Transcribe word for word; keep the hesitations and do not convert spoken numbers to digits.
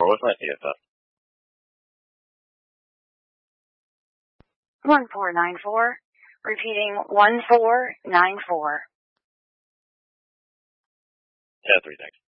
four, what's my C S S? one four nine four. Repeating one four nine four. Yeah, three, thanks.